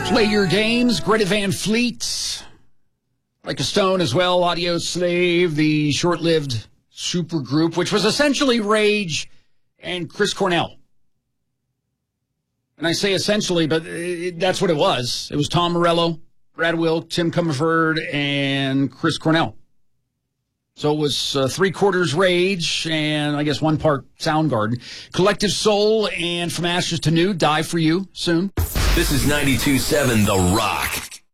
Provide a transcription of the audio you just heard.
Play Your Games, Greta Van Fleet, Like a Stone as well, Audio Slave, the short-lived supergroup, which was essentially Rage and Chris Cornell. And I say essentially, but that's what it was. It was Tom Morello, Brad Wilk, Tim Comerford, and Chris Cornell. So it was 3/4 Rage and I guess 1 part Soundgarden. Collective Soul and From Ashes to New, Die For You soon. This is 92.7 The Rock.